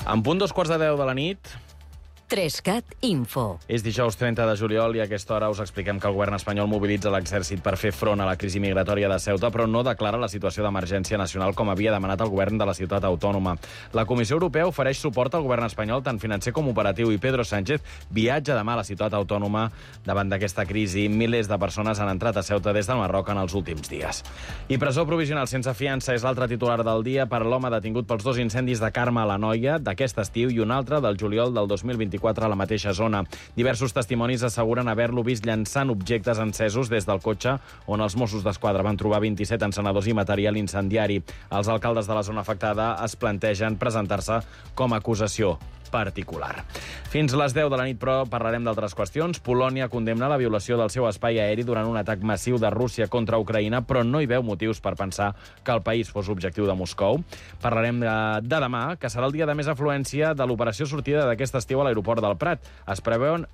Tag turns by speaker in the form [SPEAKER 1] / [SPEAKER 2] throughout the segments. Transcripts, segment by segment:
[SPEAKER 1] En punt 2:15 de la nit...
[SPEAKER 2] Trescat Info.
[SPEAKER 1] És dijous 30 de juliol i a aquesta hora us expliquem que el govern espanyol mobilitza l'exèrcit per fer front a la crisi migratòria de Ceuta, però no declara la situació d'emergència nacional com havia demanat el govern de la ciutat autònoma. La Comissió Europea ofereix suport al govern espanyol tant financer com operatiu i Pedro Sánchez viatja demà a la ciutat autònoma davant d'aquesta crisi. Milers de persones han entrat a Ceuta des del Marroc en els últims dies. I presó provisional sense fiança és l'altre titular del dia per l'home detingut pels 2 incendis de Carme a l'Anoia d'aquest estiu i un altre del juliol del 2024 a la mateixa zona. Diversos testimonis asseguren haver-lo vist llançant objectes encesos des del cotxe on els Mossos d'Esquadra van trobar 27 encenedors i material incendiari. Els alcaldes de la zona afectada es plantegen presentar-se com a acusació particular. Fins les 10 de la nit, però, parlarem d'altres qüestions. Polònia condemna la violació del seu espai aeri durant un atac massiu de Rússia contra Ucraïna, però no hi veu motius per pensar que el país fos objectiu de Moscou. Parlarem de demà, que serà el dia de més afluència de l'operació sortida d'aquest estiu a l'aeroport del Prat. Es preveuen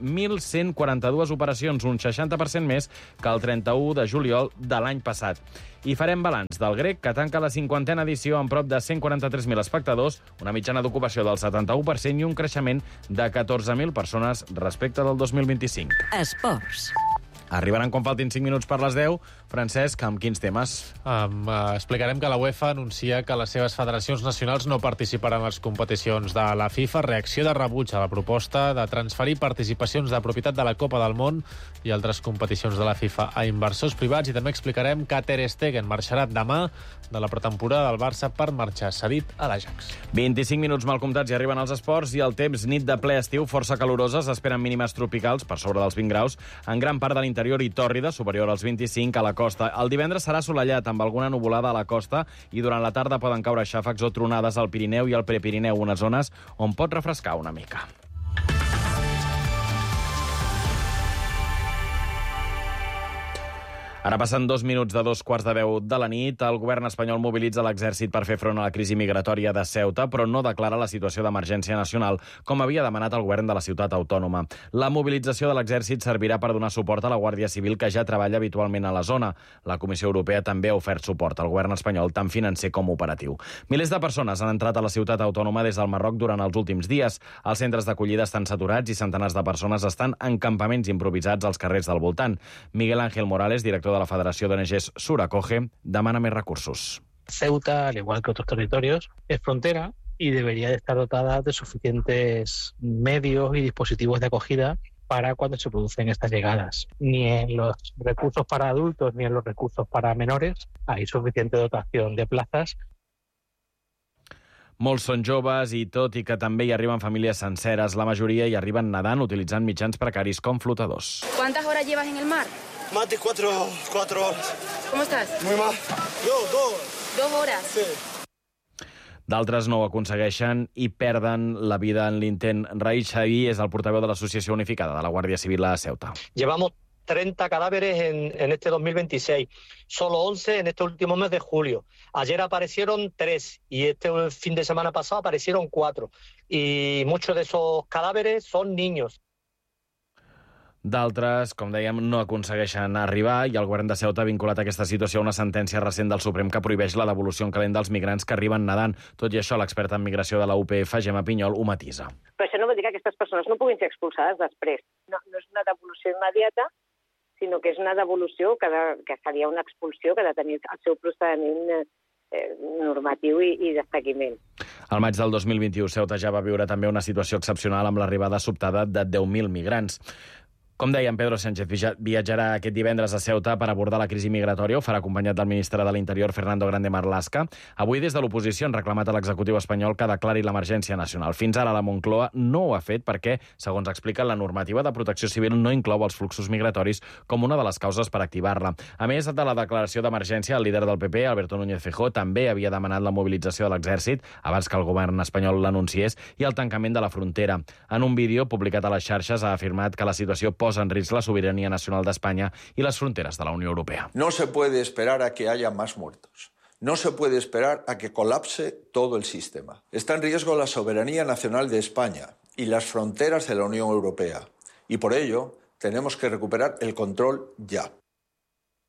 [SPEAKER 1] 1.142 operacions, un 60% més que el 31 de juliol de l'any passat. I farem balanç del grec, que tanca la 50a edició amb prop de 143.000 espectadors, una mitjana d'ocupació del 71% i un creixement de 14.000 persones respecte del 2025.
[SPEAKER 2] Esports.
[SPEAKER 1] Arribaran quan faltin 5 minuts per les 10. Francesc, amb quins temes?
[SPEAKER 3] Explicarem que la UEFA anuncia que les seves federacions nacionals no participaran a les competicions de la FIFA. Reacció de rebuig a la proposta de transferir participacions de propietat de la Copa del Món i altres competicions de la FIFA a inversors privats. I també explicarem que Ter Stegen marxarà demà de la pretemporada del Barça per marxar cedit a l'Ajax.
[SPEAKER 1] 25 minuts mal comptats i arriben els esports i el temps, nit de ple estiu, força caloroses, esperen mínimes tropicals per sobre dels 20 graus, en gran part de l'interior i tòrrida, superior als 25 a la costa. El divendres serà assolellat amb alguna nuvolada a la costa i durant la tarda poden caure xàfecs o tronades al Pirineu i al Prepirineu, unes zones on pot refrescar una mica. Ara passen 2 minuts de 2:15 de la nit. El govern espanyol mobilitza l'exèrcit per fer front a la crisi migratòria de Ceuta, però no declara la situació d'emergència nacional, com havia demanat el govern de la ciutat autònoma. La mobilització de l'exèrcit servirà per donar suport a la Guàrdia Civil, que ja treballa habitualment a la zona. La Comissió Europea també ha ofert suport al govern espanyol, tant financer com operatiu. Milers de persones han entrat a la ciutat autònoma des del Marroc durant els últims dies. Els centres d'acollida estan saturats i centenars de persones estan en campaments improvisats als carrers del voltant. Miguel Ángel Morales, director de la Federació d'ONGs Suracoge, demana més recursos.
[SPEAKER 4] Ceuta, al igual que otros territorios, es frontera y debería de estar dotada de suficientes medios y dispositivos de acogida para cuando se producen estas llegadas. Ni en los recursos para adultos ni en los recursos para menores hay suficiente dotación de plazas.
[SPEAKER 1] Molts són joves i, tot i que també hi arriben famílies senceres, la majoria hi arriben nedant utilitzant mitjans precaris com flotadors.
[SPEAKER 5] ¿Cuántas horas llevas en el mar?
[SPEAKER 6] Más de 4 horas.
[SPEAKER 5] ¿Cómo estás?
[SPEAKER 6] Muy mal. Yo,
[SPEAKER 5] 2 horas.
[SPEAKER 6] Sí.
[SPEAKER 1] D'altres no ho aconsegueixen i perden la vida en l'intent. Raïs Xavi és el portaveu de l'Associació Unificada de la Guàrdia Civil a Ceuta.
[SPEAKER 7] Llevamos 30 cadáveres en este 2026, solo 11 en este último mes de julio. Ayer aparecieron 3 y este fin de semana pasado aparecieron 4. Y muchos de esos cadáveres son niños.
[SPEAKER 1] D'altres, com dèiem, no aconsegueixen arribar i el govern de Ceuta ha vinculat aquesta situació a una sentència recent del Suprem que prohibeix la devolució en calent dels migrants que arriben nedant. Tot i això, l'experta en migració de la UPF, Gemma Pinyol, ho matisa.
[SPEAKER 8] Però això no vol dir que aquestes persones no puguin ser expulsades després. No és una devolució immediata, sinó que és una devolució que seria una expulsió que ha de tenir el seu procediment normatiu i de seguiment.
[SPEAKER 1] Al maig del 2021, Ceuta ja va viure també una situació excepcional amb l'arribada sobtada de 10.000 migrants. Com dèiem, Pedro Sánchez viatjarà aquest divendres a Ceuta per abordar la crisi migratòria. Ho farà acompanyat del ministre de l'Interior, Fernando Grande Marlaska. Avui, des de l'oposició, han reclamat a l'executiu espanyol que declari l'emergència nacional. Fins ara, la Moncloa no ho ha fet perquè, segons explica, la normativa de protecció civil no inclou els fluxos migratoris com una de les causes per activar-la. A més de la declaració d'emergència, el líder del PP, Alberto Núñez Feijóo, també havia demanat la mobilització de l'exèrcit abans que el govern espanyol l'anunciés i el tancament de la frontera. En un vídeo publicat a les xarxes ha afirmat que la situació posa en risc la soberanía nacional de España y las fronteras de la Unión Europea.
[SPEAKER 9] No se puede esperar a que haya más muertos. No se puede esperar a que colapse todo el sistema. Está en riesgo la soberanía nacional de España y las fronteras de la Unión Europea. Y por ello tenemos que recuperar el control ya.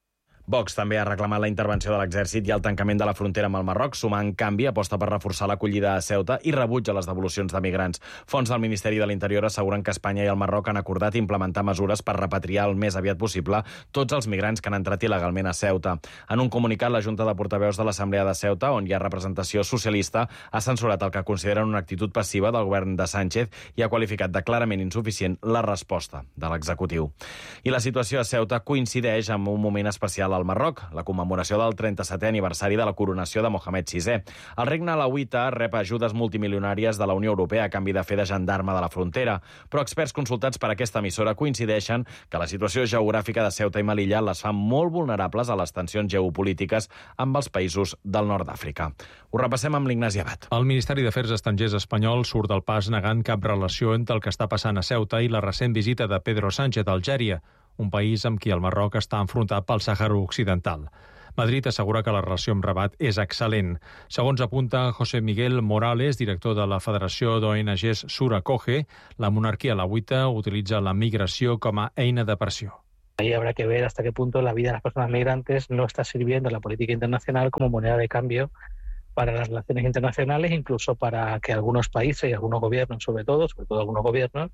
[SPEAKER 1] Vox també ha reclamat la intervenció de l'exèrcit i el tancament de la frontera amb el Marroc. Sumar, en canvi, aposta per reforçar l'acollida a Ceuta i rebutja les devolucions de migrants. Fonts del Ministeri de l'Interior asseguren que Espanya i el Marroc han acordat implementar mesures per repatriar el més aviat possible tots els migrants que han entrat il·legalment a Ceuta. En un comunicat, la Junta de Portaveus de l'Assemblea de Ceuta, on hi ha representació socialista, ha censurat el que consideren una actitud passiva del govern de Sánchez i ha qualificat de clarament insuficient la resposta de l'executiu. I la situació a Ceuta coincideix amb un moment especial al Marroc, la commemoració del 37è aniversari de la coronació de Mohamed VI. El regne alauita rep ajudes multimilionàries de la Unió Europea a canvi de fer de gendarme de la frontera, però experts consultats per aquesta emissora coincideixen que la situació geogràfica de Ceuta i Melilla les fa molt vulnerables a les tensions geopolítiques amb els països del nord d'Àfrica. Ho repassem amb l'Ignasi Abad.
[SPEAKER 10] El Ministeri d'Afers Estrangers espanyol surt del pas negant cap relació entre el que està passant a Ceuta i la recent visita de Pedro Sánchez a Algèria, un país amb qui el Marroc està enfrontat pel Sàhara Occidental. Madrid assegura que la relació amb Rabat és excel·lent. Segons apunta José Miguel Morales, director de la Federació d'ONGs Suracoge, la monarquia alauita utilitza la migració com a eina de pressió.
[SPEAKER 4] Ahí habrá que ver hasta qué punto la vida de las personas migrantes no está sirviendo a la política internacional como moneda de cambio para las relaciones internacionales, incluso para que algunos países y algunos gobiernos, sobre todo algunos gobiernos,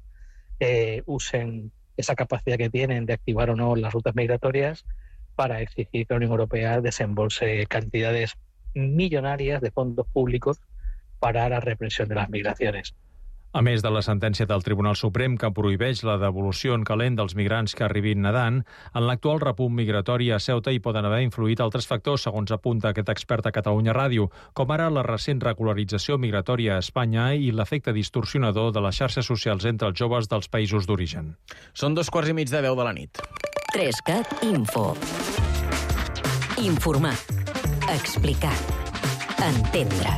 [SPEAKER 4] usen esa capacidad que tienen de activar o no las rutas migratorias para exigir que la Unión Europea desembolse cantidades millonarias de fondos públicos para la represión de las migraciones.
[SPEAKER 10] A més de la sentència del Tribunal Suprem que prohibeix la devolució en calent dels migrants que arribin nedant, en l'actual repunt migratori a Ceuta hi poden haver influït altres factors, segons apunta aquest expert a Catalunya Ràdio, com ara la recent regularització migratòria a Espanya i l'efecte distorsionador de les xarxes socials entre els joves dels països d'origen.
[SPEAKER 1] Són 9:15 de la nit.
[SPEAKER 2] 3CAT Info. Informar. Explicar. Entendre.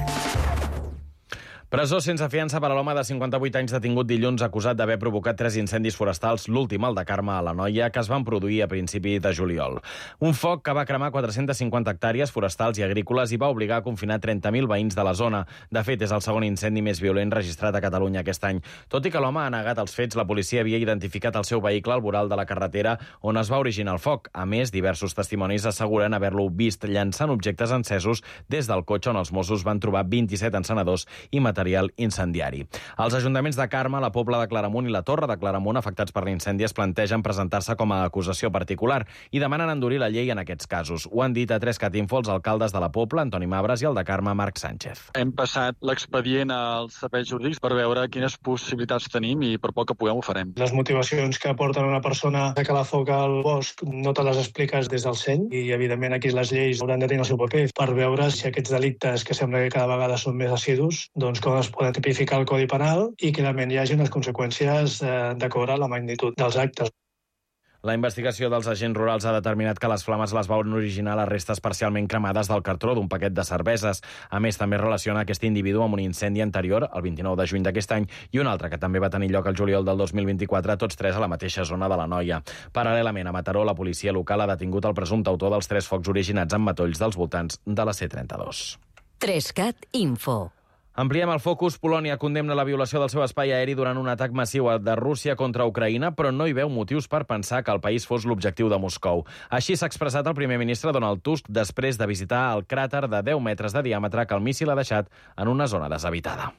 [SPEAKER 1] Presó sense fiança per a l'home de 58 anys detingut dilluns acusat d'haver provocat 3 incendis forestals, l'últim, el de Carme a l'Anoia, que es van produir a principi de juliol. Un foc que va cremar 450 hectàrees forestals i agrícoles i va obligar a confinar 30.000 veïns de la zona. De fet, és el segon incendi més violent registrat a Catalunya aquest any. Tot i que l'home ha negat els fets, la policia havia identificat el seu vehicle al voral de la carretera on es va originar el foc. A més, diversos testimonis asseguren haver-lo vist llançant objectes encesos des del cotxe on els Mossos van trobar 27 encenedors i material incendiari. Els ajuntaments de Carme, la Pobla de Claramunt i la Torre de Claramunt, afectats per l'incendi, es plantegen presentar-se com a acusació particular i demanen endurir la llei en aquests casos. Ho han dit a 3CAT Info els alcaldes de la Pobla, Antoni Mabres, i el de Carme, Marc Sánchez.
[SPEAKER 11] Hem passat l'expedient als serveis jurídics per veure quines possibilitats tenim i per poc que puguem ho farem.
[SPEAKER 12] Les motivacions que porten una persona a calar foc al bosc no te les expliques des del seny i, evidentment, aquí les lleis hauran de tenir el seu paper per veure si aquests delictes, que sembla que cada vegada són més assidus, doncs com es poden tipificar el Codi Penal i que realment hi hagi unes conseqüències d'acord a la magnitud dels actes.
[SPEAKER 1] La investigació dels agents rurals ha determinat que les flames les van originar les restes parcialment cremades del cartró d'un paquet de cerveses. A més, també relaciona aquest individu amb un incendi anterior, el 29 de juny d'aquest any, i un altre que també va tenir lloc el juliol del 2024, tots tres a la mateixa zona de l'Anoia. Paral·lelament, a Mataró, la policia local ha detingut el presumpte autor dels 3 focs originats en matolls dels voltants de la C32.
[SPEAKER 2] 3CAT Info.
[SPEAKER 1] Ampliem el focus. Polònia condemna la violació del seu espai aeri durant un atac massiu de Rússia contra Ucraïna, però no hi veu motius per pensar que el país fos l'objectiu de Moscou. Així s'ha expressat el primer ministre Donald Tusk després de visitar el cràter de 10 metres de diàmetre que el míssil ha deixat en una zona deshabitada.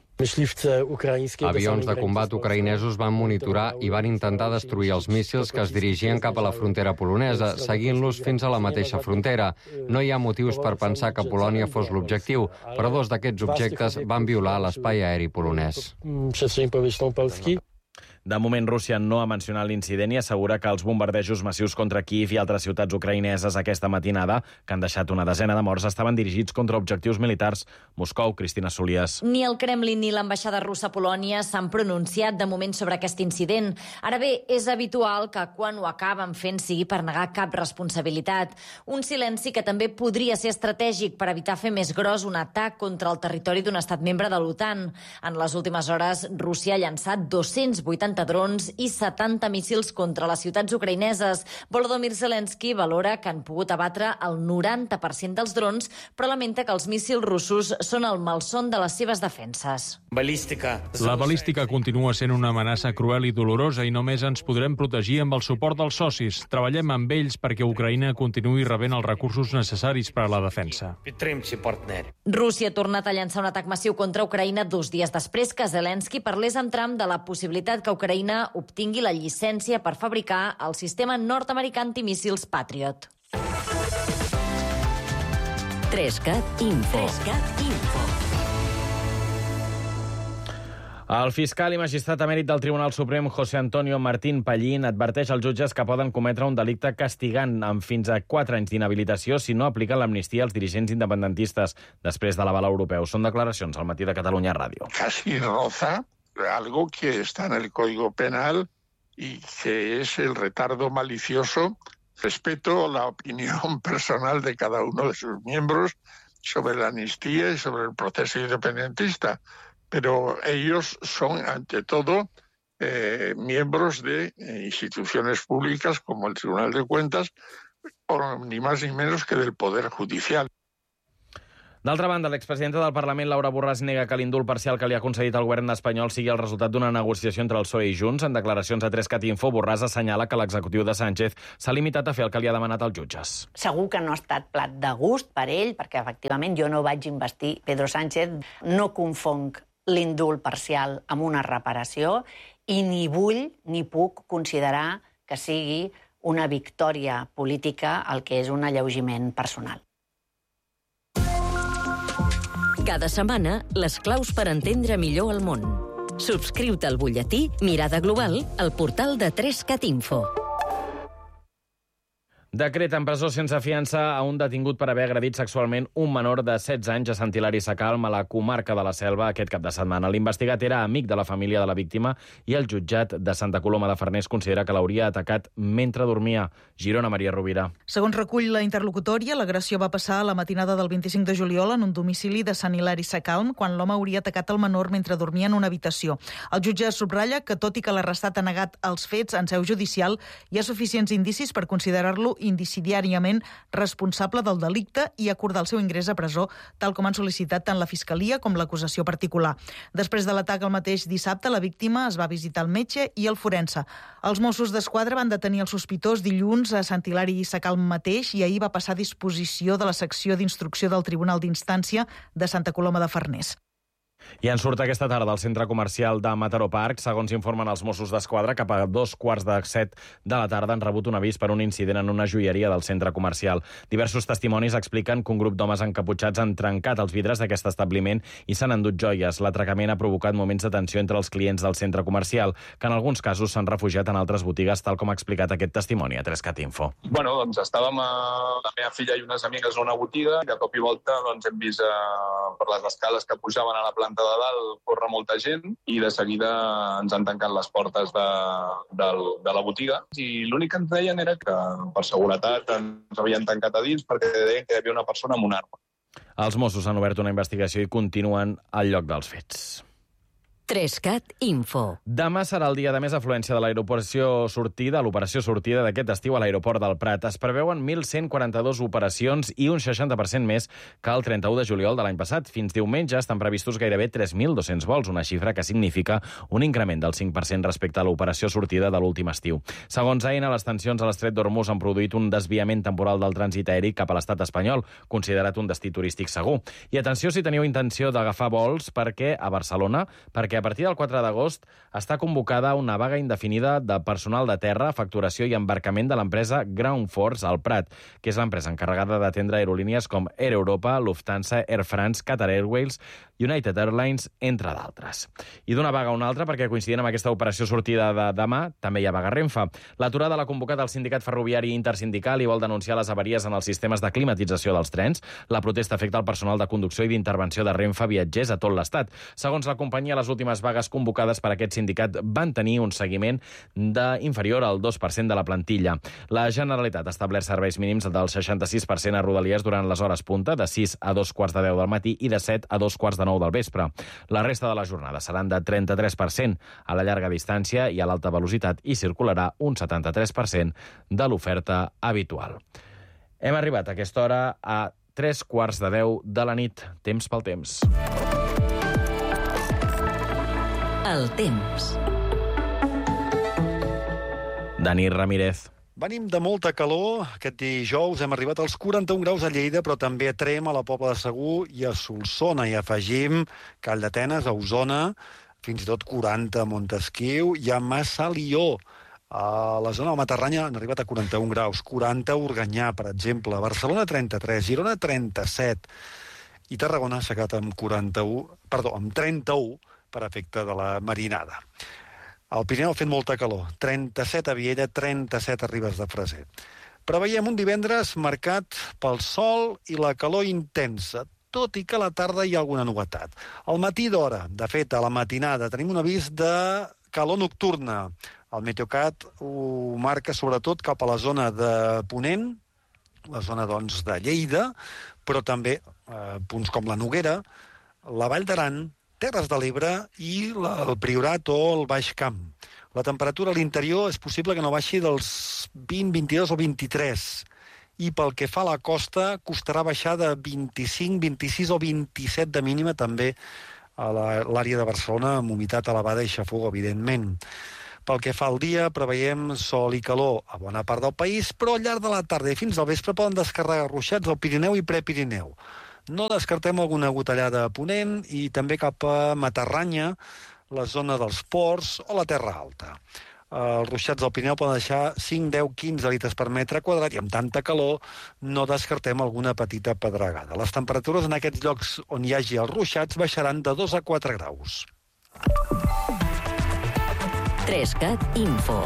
[SPEAKER 13] Avions de combat ucraïnesos van monitorar i van intentar destruir els míssils que es dirigien cap a la frontera polonesa, seguint-los fins a la mateixa frontera. No hi ha motius per pensar que Polònia fos l'objectiu, però 2 d'aquests objectes van violar l'espai aeri polonès.
[SPEAKER 1] De moment, Rússia no ha mencionat l'incident i assegura que els bombardejos massius contra Kíev i altres ciutats ucraïneses aquesta matinada, que han deixat una desena de morts, estaven dirigits contra objectius militars. Moscou, Cristina Solies.
[SPEAKER 14] Ni el Kremlin ni l'ambaixada russa a Polònia s'han pronunciat de moment sobre aquest incident. Ara bé, és habitual que quan ho acaben fent sigui per negar cap responsabilitat. Un silenci que també podria ser estratègic per evitar fer més gros un atac contra el territori d'un estat membre de l'OTAN. En les últimes hores, Rússia ha llançat 280 80 drons i 70 míssils contra les ciutats ucraïneses. Volodymyr Zelensky valora que han pogut abatre el 90% dels drons, però lamenta que els míssils russos són el malson de les seves defenses.
[SPEAKER 10] La balística continua sent una amenaça cruel i dolorosa i només ens podrem protegir amb el suport dels socis. Treballem amb ells perquè Ucraïna continuï rebent els recursos necessaris per a la defensa.
[SPEAKER 14] Rússia ha tornat a llançar un atac massiu contra Ucraïna 2 dies després que Zelensky parlés amb Trump de la possibilitat que Ucraïna obtingui la llicència per fabricar el sistema nord-americà antimíssils Patriot.
[SPEAKER 2] 3CAT Info.
[SPEAKER 1] El fiscal i magistrat emèrit del Tribunal Suprem, José Antonio Martín Pallín, adverteix als jutges que poden cometre un delicte castigant amb fins a 4 anys d'inhabilitació si no apliquen l'amnistia als dirigents independentistes després de l'aval europeu. Són declaracions al Matí de Catalunya Ràdio.
[SPEAKER 15] Casi roza algo que está en el Código Penal y que es el retardo malicioso. Respeto la opinión personal de cada uno de sus miembros sobre la amnistía y sobre el proceso independentista, pero ellos son, ante todo, miembros de instituciones públicas como el Tribunal de Cuentas, o ni más ni menos que del Poder Judicial.
[SPEAKER 1] D'altra banda, l'expresidenta del Parlament, Laura Borràs, nega que l'indult parcial que li ha concedit el govern espanyol sigui el resultat d'una negociació entre el PSOE i Junts. En declaracions a 3CAT Info, Borràs assenyala que l'executiu de Sánchez s'ha limitat a fer el que li ha demanat als jutges.
[SPEAKER 16] Segur que no ha estat plat de gust per ell, perquè efectivament jo no vaig investir Pedro Sánchez. No confonc l'indult parcial amb una reparació i ni vull ni puc considerar que sigui una victòria política el que és un alleugiment personal.
[SPEAKER 2] Cada setmana, les claus per entendre millor el món. Subscriu-te al butlletí Mirada Global al portal de 3CAT Info.
[SPEAKER 1] Decret en presó sense fiança a un detingut per haver agredit sexualment un menor de 16 anys a Sant Hilari Sacalm, a la comarca de la Selva, aquest cap de setmana. L'investigat era amic de la família de la víctima i el jutjat de Santa Coloma de Farners considera que l'hauria atacat mentre dormia. Girona, Maria Rovira.
[SPEAKER 17] Segons recull la interlocutòria, l'agressió va passar a la matinada del 25 de juliol en un domicili de Sant Hilari Sacalm, quan l'home hauria atacat el menor mentre dormia en una habitació. El jutge subratlla que, tot i que l'arrestat ha negat els fets en seu judicial, hi ha suficients indicis per considerar-lo indicidiàriament responsable del delicte i acordar el seu ingrés a presó, tal com han sol·licitat tant la Fiscalia com l'acusació particular. Després de l'atac el mateix dissabte, la víctima es va visitar el metge i el forense. Els Mossos d'Esquadra van detenir el sospitós dilluns a Sant Hilari Sacalm mateix i ahir va passar a disposició de la secció d'instrucció del Tribunal d'Instància de Santa Coloma de Farners.
[SPEAKER 1] I en surt aquesta tarda al centre comercial de Mataró Park. Segons informen els Mossos d'Esquadra, cap a 2:15 de la tarda han rebut un avís per un incident en una joieria del centre comercial. Diversos testimonis expliquen que un grup d'homes encaputxats han trencat els vidres d'aquest establiment i s'han endut joies. L'atracament ha provocat moments de tensió entre els clients del centre comercial, que en alguns casos s'han refugiat en altres botigues, tal com ha explicat aquest testimoni a 3CAT Info.
[SPEAKER 18] Bueno, doncs estàvem la meva filla i unes amigues a una botiga, que a cop i volta doncs, hem vist per les escales que pujaven a la planta de dalt córrer molta gent i de seguida ens han tancat les portes de la botiga i l'únic que ens deien era que per seguretat ens havien tancat a dins perquè deien que hi havia una persona amb una arma.
[SPEAKER 1] Els Mossos han obert una investigació i continuen al lloc dels fets.
[SPEAKER 2] 3CAT Info.
[SPEAKER 1] Demà serà el dia de més afluència de l'operació sortida d'aquest estiu a l'aeroport del Prat. Es preveuen 1.142 operacions i un 60% més que el 31 de juliol de l'any passat. Fins diumenge estan previstos gairebé 3.200 vols, una xifra que significa un increment del 5% respecte a l'operació sortida de l'últim estiu. Segons AENA, les tensions a l'estret d'Hormuz han produït un desviament temporal del trànsit aeri cap a l'estat espanyol, considerat un destí turístic segur. I atenció si teniu intenció d'agafar vols a Barcelona, perquè a partir del 4 d'agost està convocada una vaga indefinida de personal de terra, facturació i embarcament de l'empresa Ground Force al Prat, que és l'empresa encarregada d'atendre aerolínies com Air Europa, Lufthansa, Air France, Qatar Airways, United Airlines, entre d'altres. I d'una vaga a una altra, perquè coincidint amb aquesta operació sortida de demà, també hi ha vaga Renfe. L'aturada l'ha convocat el Sindicat Ferroviari Intersindical i vol denunciar les avaries en els sistemes de climatització dels trens. La protesta afecta el personal de conducció i d'intervenció de Renfe viatgers a tot l'estat. Segons la companyia, les últimes últimes vagues convocades per aquest sindicat van tenir un seguiment inferior al 2% de la plantilla. La Generalitat ha establert serveis mínims del 66% a Rodalies durant les hores punta, de 6 a 2:15 del matí i de 7 a 2:15 del vespre. La resta de la jornada seran de 33% a la llarga distància i a l'alta velocitat i circularà un 73% de l'oferta habitual. Hem arribat a aquesta hora a 3:15 de la nit. Temps pel temps.
[SPEAKER 2] El temps.
[SPEAKER 1] Dani Ramírez.
[SPEAKER 19] Venim de molta calor. Aquest dijous hem arribat als 41 graus a Lleida, però també a Trem, a la Pobla de Segur i a Solsona. I afegim Call d'Atenes, a Osona, fins i tot 40 a Montesquiu i a Massalió. A la zona del Matarranya han arribat a 41 graus, 40 a Organyà, per exemple, a Barcelona 33, Girona 37 i Tarragona s'ha quedat amb 31 per efecte de la marinada. Al Pirineu ha fet molta calor, 37 a Viella, 37 a Ribes de Freser. Preveiem un divendres marcat pel sol i la calor intensa, tot i que a la tarda hi ha alguna novetat. Al matí d'hora, de fet, a la matinada, tenim un avís de calor nocturna. El Meteocat ho marca sobretot cap a la zona de Ponent, la zona doncs, de Lleida, però també punts com la Noguera, la Vall d'Aran, Terres de l'Ebre i el Priorat o el Baix Camp. La temperatura a l'interior és possible que no baixi dels 20, 22 o 23. I pel que fa a la costa, costarà baixar de 25, 26 o 27 de mínima també a l'àrea de Barcelona, amb humitat elevada i xafog, evidentment. Pel que fa al dia, preveiem sol i calor a bona part del país, però al llarg de la tarda i fins al vespre poden descarregar ruixats al Pirineu i Prepirineu. No descartem alguna gotellada a Ponent i també cap a Matarranya, la zona dels ports o la Terra Alta. Els ruixats del Pirineu poden deixar 5, 10, 15 litres per metre quadrat i amb tanta calor no descartem alguna petita pedregada. Les temperatures en aquests llocs on hi hagi els ruixats baixaran de 2 a 4 graus.
[SPEAKER 2] 3CAT Info.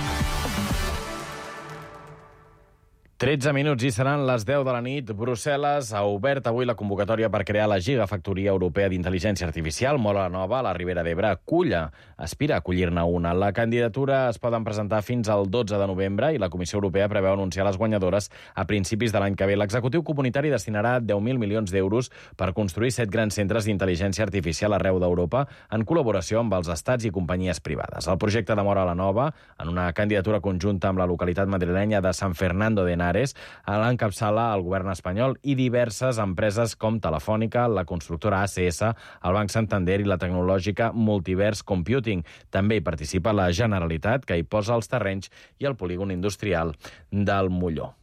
[SPEAKER 1] 13 minuts i seran les 10 de la nit. Brussel·les ha obert avui la convocatòria per crear la Gigafactoria Europea d'Intel·ligència Artificial. Mola Nova, a la Ribera d'Ebre, aspira a acollir-ne una. La candidatura es poden presentar fins al 12 de novembre i la Comissió Europea preveu anunciar les guanyadores a principis de l'any que ve. L'executiu comunitari destinarà 10.000 milions d'euros per construir 7 grans centres d'intel·ligència artificial arreu d'Europa en col·laboració amb els estats i companyies privades. El projecte de Mola Nova, en una candidatura conjunta amb la localitat madrilenya de San Fernando de Henares, l'encapçala el govern espanyol i diverses empreses com Telefònica, la constructora ACS, el Banc Santander i la tecnològica Multiverse Computing. També hi participa la Generalitat, que hi posa els terrenys, i el polígon industrial del Molló.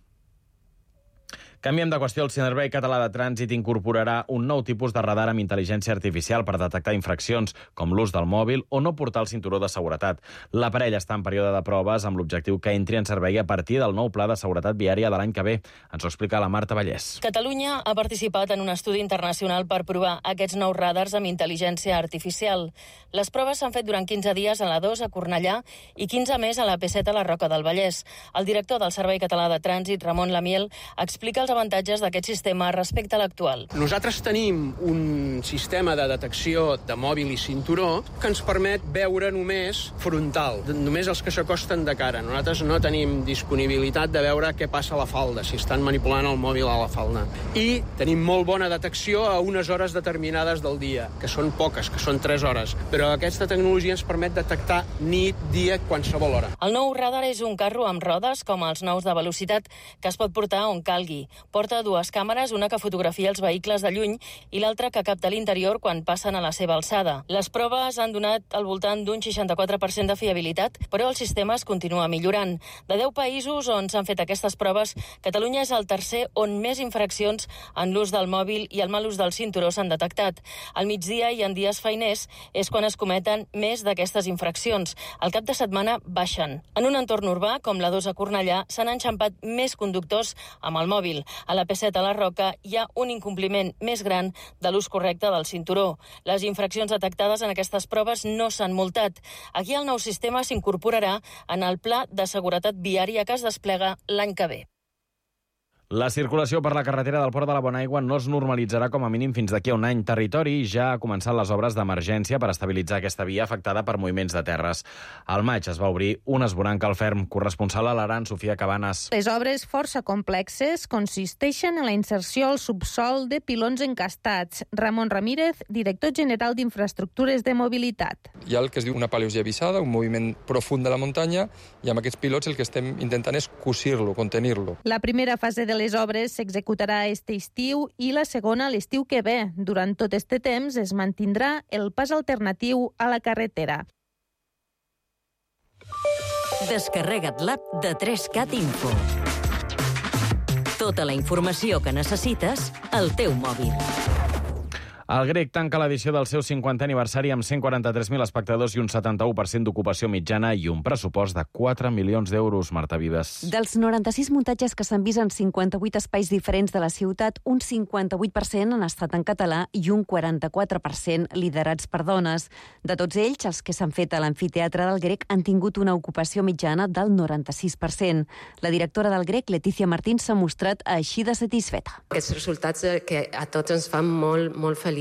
[SPEAKER 1] Canviem de qüestió. El Servei Català de Trànsit incorporarà un nou tipus de radar amb intel·ligència artificial per detectar infraccions, com l'ús del mòbil o no portar el cinturó de seguretat. L'aparell està en període de proves amb l'objectiu que entri en servei a partir del nou Pla de Seguretat Viària de l'any que ve. Ens ho explica la Marta Vallès.
[SPEAKER 20] Catalunya ha participat en un estudi internacional per provar aquests nous radars amb intel·ligència artificial. Les proves s'han fet durant 15 dies a la 2 a Cornellà i 15 més a la P7 a la Roca del Vallès. El director del Servei Català de Trànsit, Ramon Lamiel, explica els avantatges d'aquest sistema respecte a l'actual.
[SPEAKER 21] Nosaltres tenim un sistema de detecció de mòbil i cinturó que ens permet veure només frontal, només els que s'acosten de cara. Nosaltres no tenim disponibilitat de veure què passa a la falda, si estan manipulant el mòbil a la falda. I tenim molt bona detecció a unes hores determinades del dia, que són poques, que són 3 hores. Però aquesta tecnologia ens permet detectar nit, dia, qualsevol hora.
[SPEAKER 20] El nou radar és un carro amb rodes, com els nous de velocitat, que es pot portar on calgui. Porta 2 càmeres, una que fotografia els vehicles de lluny i l'altra que capta l'interior quan passen a la seva alçada. Les proves han donat al voltant d'un 64% de fiabilitat, però el sistema es continua millorant. De 10 països on s'han fet aquestes proves, Catalunya és el tercer on més infraccions en l'ús del mòbil i el mal ús del cinturó s'han detectat. Al migdia i en dies feiners és quan es cometen més d'aquestes infraccions. Al cap de setmana baixen. En un entorn urbà, com la 2 a Cornellà, s'han enxampat més conductors amb el mòbil. A la P7 a la Roca hi ha un incompliment més gran de l'ús correcte del cinturó. Les infraccions detectades en aquestes proves no s'han multat. Aquí el nou sistema s'incorporarà en el Pla de Seguretat Viària que es desplega l'any que ve.
[SPEAKER 1] La circulació per la carretera del Port de la Bonaigua no es normalitzarà com a mínim fins d'aquí a un any. Territori ja ha començat les obres d'emergència per estabilitzar aquesta via afectada per moviments de terres. Al maig es va obrir un esvoranc al ferm. Corresponsal a l'Aran, Sofia Cabanes.
[SPEAKER 3] Les obres força complexes consisteixen en la inserció al subsol de pilons encastats. Ramon Ramírez, director general d'Infraestructures de Mobilitat.
[SPEAKER 22] Hi ha el que es diu una paleosia vissada, un moviment profund de la muntanya, i amb aquests pilots el que estem intentant és cosir-lo, contenir-lo.
[SPEAKER 3] La primera fase de les obres s'executarà este estiu i la segona l'estiu que ve. Durant tot este temps es mantindrà el pas alternatiu a la carretera.
[SPEAKER 2] Descarrega't l'app de 3CAT Info. Tota la informació que necessites al teu mòbil.
[SPEAKER 1] El grec tanca l'edició del seu 50è aniversari amb 143.000 espectadors i un 71% d'ocupació mitjana i un pressupost de 4 milions d'euros, Marta Vives.
[SPEAKER 23] Dels 96 muntatges que s'han vist en 58 espais diferents de la ciutat, un 58% han estat en català i un 44% liderats per dones. De tots ells, els que s'han fet a l'amfiteatre del grec han tingut una ocupació mitjana del 96%. La directora del grec, Letícia Martín, s'ha mostrat així de satisfeta.
[SPEAKER 24] Aquests resultats que a tots ens fan molt feliços.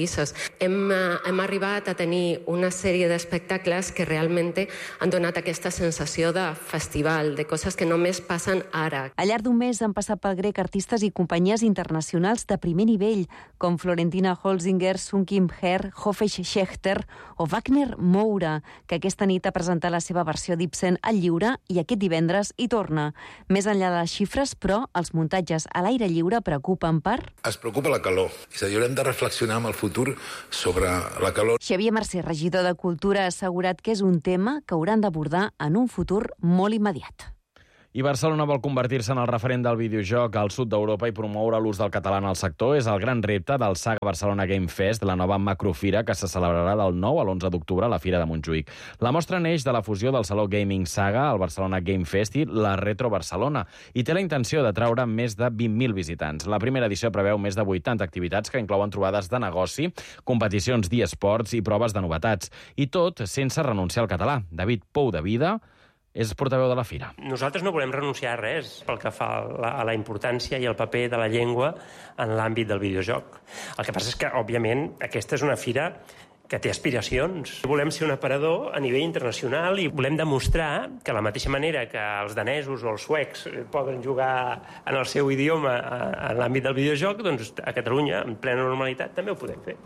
[SPEAKER 24] Hem arribat a tenir una sèrie d'espectacles que realment han donat aquesta sensació de festival, de coses que només passen ara.
[SPEAKER 23] Al llarg d'un mes han passat pel grec artistes i companyies internacionals de primer nivell, com Florentina Holzinger, Sunkim Her, Hofesh Schechter o Wagner Moura, que aquesta nit ha presentat la seva versió d'Ibsen al lliure i aquest divendres hi torna. Més enllà de les xifres, però, els muntatges a l'aire lliure preocupen per...
[SPEAKER 25] Es preocupa la calor. És a dir, haurem de reflexionar amb el futur sobre la calor.
[SPEAKER 23] Xavier Mercè, regidor de Cultura, ha assegurat que és un tema que hauran d'abordar en un futur molt immediat.
[SPEAKER 1] I Barcelona vol convertir-se en el referent del videojoc al sud d'Europa i promoure l'ús del català en el sector. És el gran repte del Saga Barcelona Game Fest, la nova macrofira que se celebrarà del 9 a l'11 d'octubre a la Fira de Montjuïc. La mostra neix de la fusió del Saló Gaming Saga, el Barcelona Game Fest i la Retro Barcelona, i té la intenció de traure més de 20.000 visitants. La primera edició preveu més de 80 activitats que inclouen trobades de negoci, competicions d'e-sports i proves de novetats. I tot sense renunciar al català. David Pou de Vida és portaveu de la Fira.
[SPEAKER 26] Nosaltres no volem renunciar a res pel que fa a la importància i el paper de la llengua en l'àmbit del videojoc. El que passa és que, òbviament, aquesta és una fira que té aspiracions. Volem ser un aparador a nivell internacional i volem demostrar que, de la mateixa manera que els danesos o els suecs poden jugar en el seu idioma en l'àmbit del videojoc, doncs a Catalunya, en plena normalitat, també ho podem fer.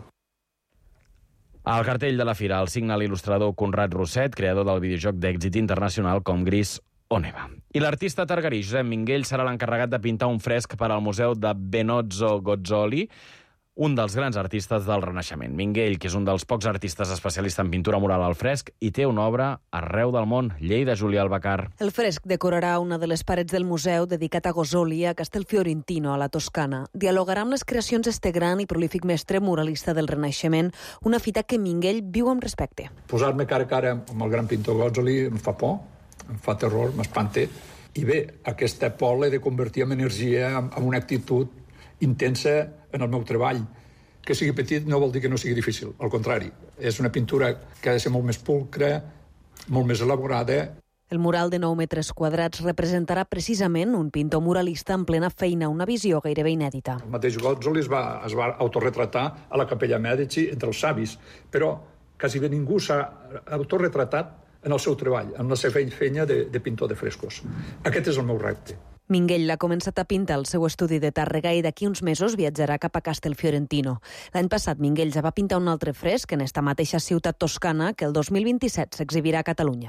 [SPEAKER 1] Al cartell de la Fira el signa l'il·lustrador Conrad Rosset, creador del videojoc d'èxit internacional com Gris o Neva. I l'artista targarí Josep Minguell serà l'encarregat de pintar un fresc per al Museu de Benozzo Gozzoli, un dels grans artistes del Renaixement. Minguell, que és un dels pocs artistes especialistes en pintura mural al fresc, i té una obra arreu del món. Lleida, Julià Albacar.
[SPEAKER 27] El fresc decorarà una de les parets del museu dedicat a Gozzoli, a Castelfiorentino, a la Toscana. Dialogarà amb les creacions d'este gran i prolífic mestre muralista del Renaixement, una fita que Minguell viu amb respecte.
[SPEAKER 28] Posar-me cara a cara amb el gran pintor Gozzoli em fa por, em fa terror, m'espante. I bé, aquesta por l'he de convertir en energia, en una actitud intensa en el meu treball. Que sigui petit no vol dir que no sigui difícil, al contrari. És una pintura que ha de ser molt més pulcra, molt més elaborada.
[SPEAKER 27] El mural de 9 metres quadrats representarà precisament un pintor muralista en plena feina, una visió gairebé inèdita.
[SPEAKER 28] El mateix Gozzoli es va autorretratar a la Capella Mèdici entre els savis, però quasi bé ningú s'ha autorretratat en el seu treball, en la seva feina de pintor de frescos. Aquest és el meu repte.
[SPEAKER 27] Minguell ha començat a pintar el seu estudi de Tàrrega i d'aquí uns mesos viatjarà cap a Castelfiorentino. L'any passat Minguell ja va pintar un altre fresc en esta mateixa ciutat toscana que el 2027 s'exhibirà a Catalunya.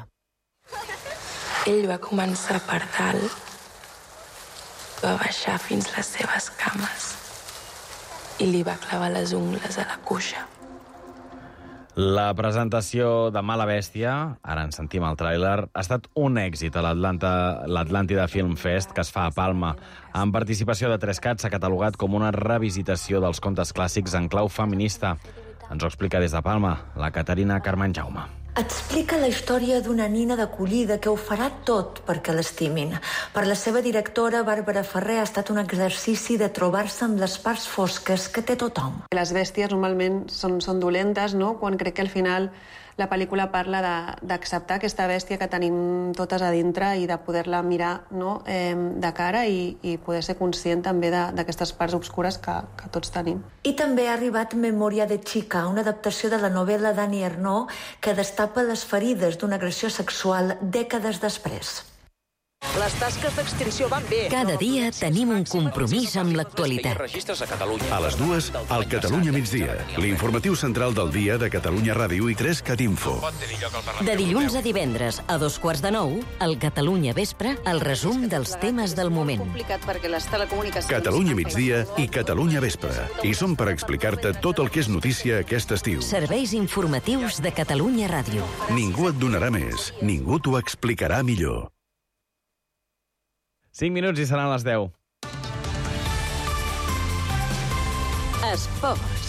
[SPEAKER 29] Ell va començar per dalt, va baixar fins les seves cames i li va clavar les ungles a la cuixa.
[SPEAKER 1] La presentació de Mala Bèstia, ara en sentim el tràiler, ha estat un èxit a l'Atlàntida Film Fest, que es fa a Palma. Amb participació de 3CAT s'ha catalogat com una revisitació dels contes clàssics en clau feminista. Ens ho explica des de Palma la Caterina Carmen Jaume.
[SPEAKER 30] Explica la història d'una nina d'acollida que ho farà tot perquè l'estimin. Per la seva directora, Bàrbara Ferrer, ha estat un exercici de trobar-se amb les parts fosques que té tothom.
[SPEAKER 31] Les bèsties normalment són dolentes, no? Quan crec que al final
[SPEAKER 4] la pel·lícula parla d'acceptar aquesta bèstia que tenim totes a dintre i de poder-la mirar, no, de cara i poder ser conscient també d'aquestes parts obscures que tots tenim.
[SPEAKER 30] I també ha arribat Memòria de Chica, una adaptació de la novel·la d'Annie Ernaux que destapa les ferides d'una agressió sexual dècades després.
[SPEAKER 5] Les tasques d'extinció van bé.
[SPEAKER 2] Cada dia tenim un compromís amb l'actualitat.
[SPEAKER 6] A les 2, al Catalunya migdia, l'informatiu central del dia de Catalunya Ràdio i 3CAT Info.
[SPEAKER 2] De dilluns a divendres, a 2:15, al Catalunya Vespre, el resum dels temes del moment.
[SPEAKER 6] Catalunya migdia i Catalunya Vespre. I som per explicar-te tot el que és notícia aquest estiu.
[SPEAKER 2] Serveis informatius de Catalunya Ràdio.
[SPEAKER 6] Ningú et donarà més, ningú t'ho explicarà millor.
[SPEAKER 1] 5 minuts i seran les 10.
[SPEAKER 27] Esports.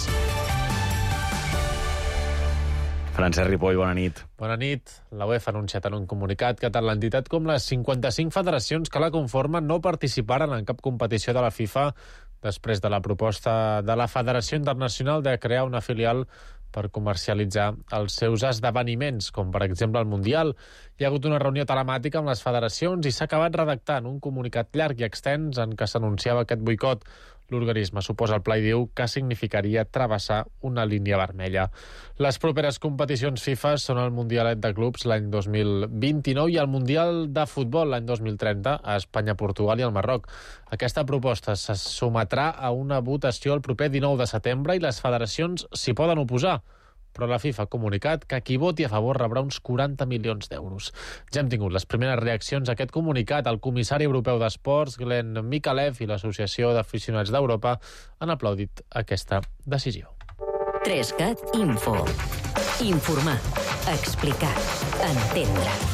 [SPEAKER 1] Francesc Ripoll, bona nit.
[SPEAKER 7] Bona nit. La UEFA ha anunciat en un comunicat que tant l'entitat com les 55 federacions que la conformen no participaran en cap competició de la FIFA després de la proposta de la Federació Internacional de crear una filial per comercialitzar els seus esdeveniments, com per exemple el Mundial. Hi ha hagut una reunió telemàtica amb les federacions i s'ha acabat redactant un comunicat llarg i extens en què s'anunciava aquest boicot. L'organisme suposa el pla i diu que significaria travessar una línia vermella. Les properes competicions FIFA són el Mundialet de Clubs l'any 2029 i el Mundial de Futbol l'any 2030 a Espanya, Portugal i el Marroc. Aquesta proposta se sotmetrà a una votació el proper 19 de setembre i les federacions s'hi poden oposar. Però la FIFA ha comunicat que qui voti a favor rebrà uns 40 milions d'euros. Ja hem tingut les primeres reaccions a aquest comunicat. El comissari europeu d'Esports, Glenn Mikalev, i l'Associació d'Aficionats d'Europa han aplaudit aquesta decisió.
[SPEAKER 2] 3CAT Info. Informar, explicar, entendre.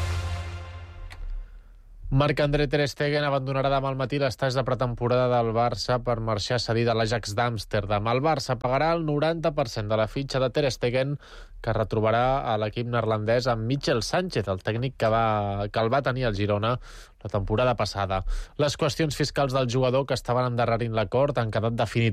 [SPEAKER 7] Marc-André Ter Stegen abandonarà demà al matí l'estàs de pretemporada del Barça per marxar cedit a l'Ajax d'Amsterdam. El Barça pagarà el 90% de la fitxa de Ter Stegen, que retrobarà a l'equip neerlandès amb Michel Sánchez, el tècnic que el va tenir al Girona la temporada passada. Les qüestions fiscals del jugador que estaven endarrerint l'acord han quedat definitives